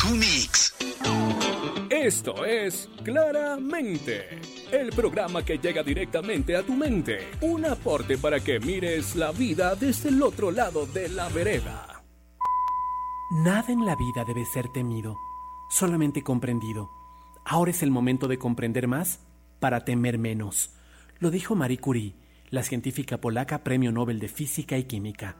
tu mix. Esto es Claramente, el programa que llega directamente a tu mente. Un aporte para que mires la vida desde el otro lado de la vereda. Nada en la vida debe ser temido, solamente comprendido. Ahora es el momento de comprender más para temer menos. Lo dijo Marie Curie, la científica polaca Premio Nobel de Física y Química.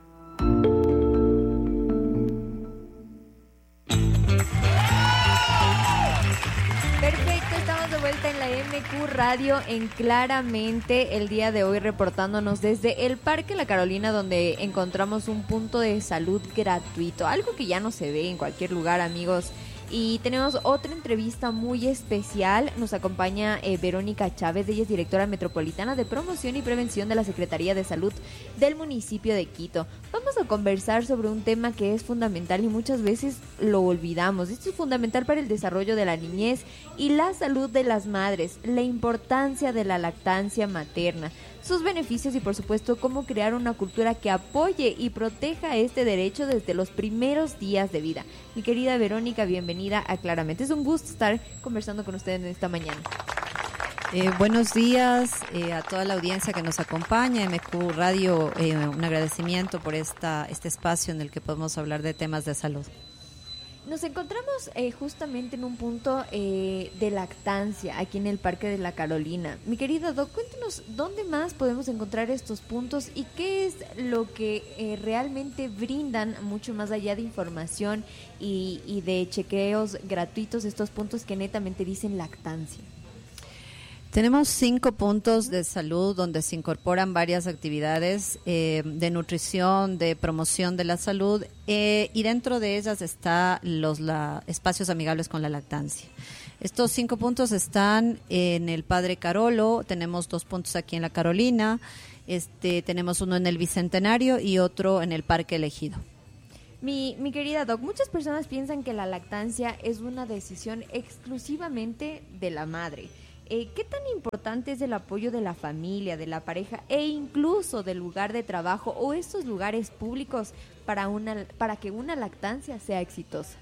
Perfecto, estamos de vuelta en la MQ Radio en Claramente, el día de hoy reportándonos desde el Parque La Carolina, donde encontramos un punto de salud gratuito, algo que ya no se ve en cualquier lugar, amigos. Y tenemos otra entrevista muy especial. Nos acompaña Verónica Chávez. Ella es directora metropolitana de promoción y prevención de la Secretaría de Salud del municipio de Quito. Vamos a conversar sobre un tema que es fundamental y muchas veces lo olvidamos. Esto es fundamental para el desarrollo de la niñez y la salud de las madres, la importancia de la lactancia materna, sus beneficios y por supuesto cómo crear una cultura que apoye y proteja este derecho desde los primeros días de vida. Mi querida Verónica, bienvenida a Claramente. Es un gusto estar conversando con ustedes en esta mañana. Buenos días a toda la audiencia que nos acompaña, MQ Radio, un agradecimiento por este espacio en el que podemos hablar de temas de salud. Nos encontramos justamente en un punto de lactancia aquí en el Parque de La Carolina. Mi querida Doc, cuéntanos dónde más podemos encontrar estos puntos y qué es lo que realmente brindan, mucho más allá de información y de chequeos gratuitos, estos puntos que netamente dicen lactancia. Tenemos 5 puntos de salud donde se incorporan varias actividades de nutrición, de promoción de la salud y dentro de ellas está los espacios amigables con la lactancia. Estos 5 puntos están en el Padre Carolo, tenemos 2 puntos aquí en La Carolina, tenemos uno en el Bicentenario y otro en el Parque Elegido. Mi querida Doc, muchas personas piensan que la lactancia es una decisión exclusivamente de la madre. ¿Qué tan importante es el apoyo de la familia, de la pareja e incluso del lugar de trabajo o estos lugares públicos para que una lactancia sea exitosa?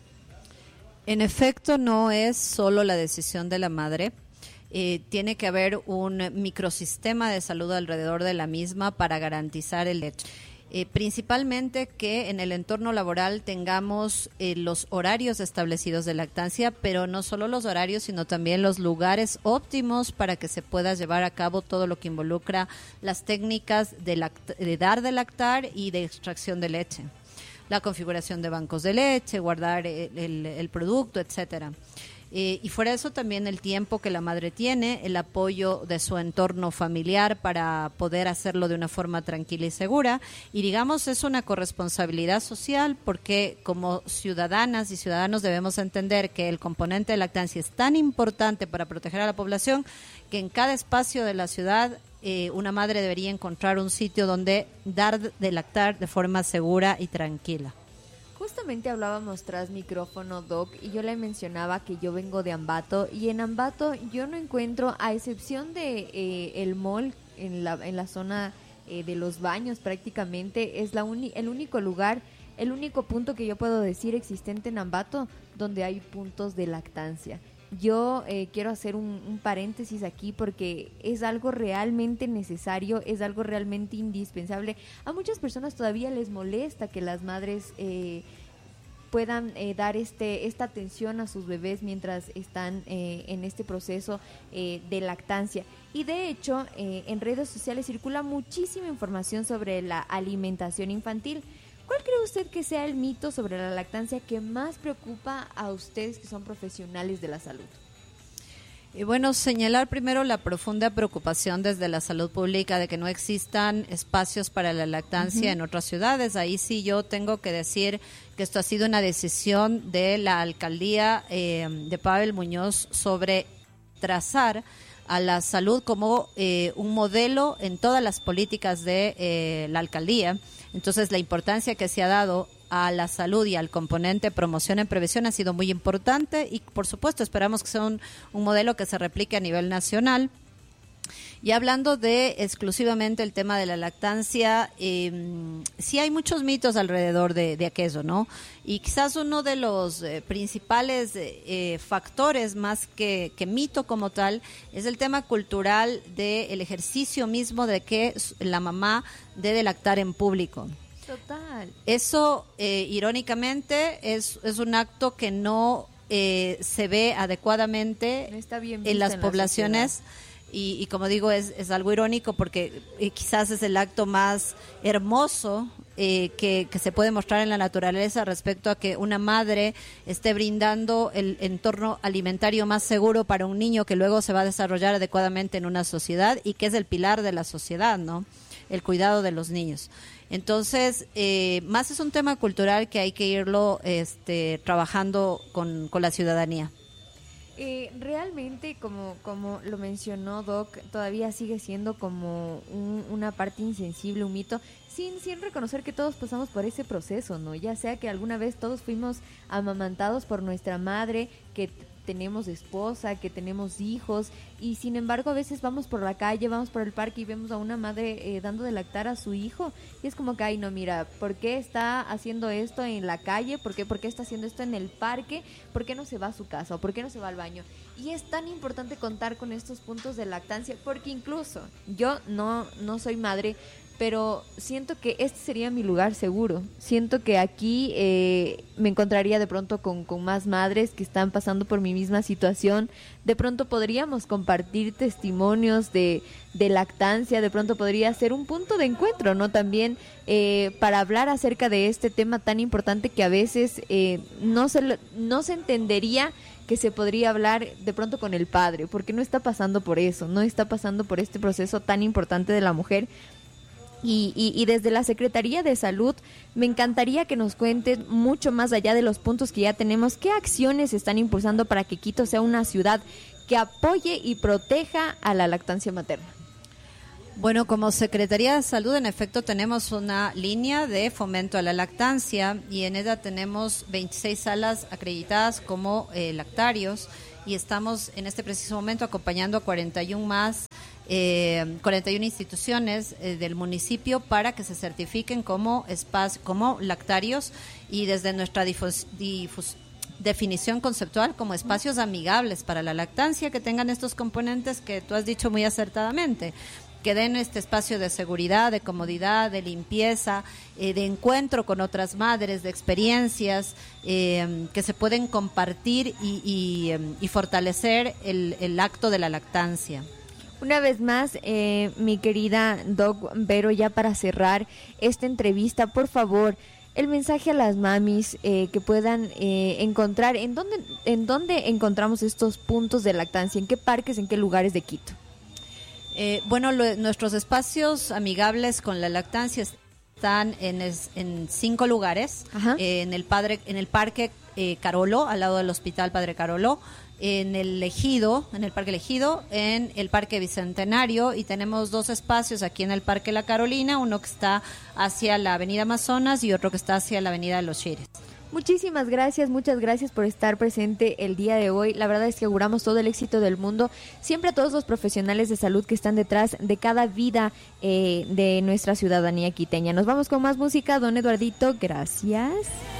En efecto, no es solo la decisión de la madre. Tiene que haber un microsistema de salud alrededor de la misma para garantizar el derecho. Principalmente que en el entorno laboral tengamos los horarios establecidos de lactancia, pero no solo los horarios, sino también los lugares óptimos para que se pueda llevar a cabo todo lo que involucra las técnicas de dar de lactar y de extracción de leche, la configuración de bancos de leche, guardar el producto, etcétera. Y fuera de eso también el tiempo que la madre tiene, el apoyo de su entorno familiar para poder hacerlo de una forma tranquila y segura. Y digamos, es una corresponsabilidad social porque como ciudadanas y ciudadanos debemos entender que el componente de lactancia es tan importante para proteger a la población que en cada espacio de la ciudad una madre debería encontrar un sitio donde dar de lactar de forma segura y tranquila. Justamente hablábamos tras micrófono, Doc, y yo le mencionaba que yo vengo de Ambato, y en Ambato yo no encuentro, a excepción de el mall en la zona de los baños prácticamente, es el único lugar, el único punto que yo puedo decir existente en Ambato donde hay puntos de lactancia. Yo quiero hacer un paréntesis aquí porque es algo realmente necesario, es algo realmente indispensable. A muchas personas todavía les molesta que las madres puedan dar esta atención a sus bebés mientras están en este proceso de lactancia. Y de hecho, en redes sociales circula muchísima información sobre la alimentación infantil. ¿Cuál cree usted que sea el mito sobre la lactancia que más preocupa a ustedes que son profesionales de la salud? Y bueno, señalar primero la profunda preocupación desde la salud pública de que no existan espacios para la lactancia en otras ciudades. Ahí sí yo tengo que decir que esto ha sido una decisión de la alcaldía de Pavel Muñoz sobre trazar a la salud como un modelo en todas las políticas de la alcaldía. Entonces, la importancia que se ha dado a la salud y al componente promoción en prevención ha sido muy importante y, por supuesto, esperamos que sea un modelo que se replique a nivel nacional. Y hablando de exclusivamente el tema de la lactancia, sí hay muchos mitos alrededor de aquello, ¿no? Y quizás uno de los principales factores, más que mito como tal, es el tema cultural del ejercicio mismo de que la mamá debe lactar en público. Total. Eso, irónicamente, es un acto que no se ve adecuadamente No está bien en las vista poblaciones. Y como digo, es algo irónico porque quizás es el acto más hermoso que se puede mostrar en la naturaleza respecto a que una madre esté brindando el entorno alimentario más seguro para un niño que luego se va a desarrollar adecuadamente en una sociedad y que es el pilar de la sociedad, ¿no? El cuidado de los niños. Entonces, más es un tema cultural que hay que irlo trabajando con la ciudadanía. Realmente, como lo mencionó Doc, todavía sigue siendo como una parte insensible, un mito, sin reconocer que todos pasamos por ese proceso, ¿no? Ya sea que alguna vez todos fuimos amamantados por nuestra madre, que tenemos esposa, que tenemos hijos, y sin embargo a veces vamos por la calle, vamos por el parque y vemos a una madre dando de lactar a su hijo, y es como que, ay no, mira, ¿por qué está haciendo esto en la calle? ¿Por qué está haciendo esto en el parque? ¿Por qué no se va a su casa? ¿O por qué no se va al baño? Y es tan importante contar con estos puntos de lactancia, porque incluso yo no soy madre, pero siento que este sería mi lugar seguro. Siento que aquí me encontraría de pronto con más madres que están pasando por mi misma situación. De pronto podríamos compartir testimonios de lactancia, de pronto podría ser un punto de encuentro, ¿no? También para hablar acerca de este tema tan importante que a veces no se entendería que se podría hablar de pronto con el padre, porque no está pasando por eso, no está pasando por este proceso tan importante de la mujer. Y desde la Secretaría de Salud me encantaría que nos cuenten mucho más allá de los puntos que ya tenemos, qué acciones están impulsando para que Quito sea una ciudad que apoye y proteja a la lactancia materna. Bueno, como Secretaría de Salud, en efecto, tenemos una línea de fomento a la lactancia y en ella tenemos 26 salas acreditadas como lactarios y estamos en este preciso momento acompañando a 41 instituciones del municipio para que se certifiquen como lactarios y desde nuestra definición conceptual como espacios amigables para la lactancia que tengan estos componentes que tú has dicho muy acertadamente, que den este espacio de seguridad, de comodidad, de limpieza, de encuentro con otras madres, de experiencias que se pueden compartir y fortalecer el acto de la lactancia. Una vez más, mi querida Doc Vero, ya para cerrar esta entrevista, por favor, el mensaje a las mamis que puedan encontrar, ¿en dónde encontramos estos puntos de lactancia? ¿En qué parques, en qué lugares de Quito? Nuestros espacios amigables con la lactancia están en 5 lugares. En el Parque Carolo, al lado del Hospital Padre Carolo, en el Parque Ejido, en el Parque Bicentenario, y tenemos 2 espacios aquí en el Parque La Carolina, uno que está hacia la Avenida Amazonas y otro que está hacia la Avenida de los Chires. Muchísimas gracias, muchas gracias por estar presente el día de hoy. La verdad es que auguramos todo el éxito del mundo, siempre a todos los profesionales de salud que están detrás de cada vida de nuestra ciudadanía quiteña. Nos vamos con más música, don Eduardito, gracias.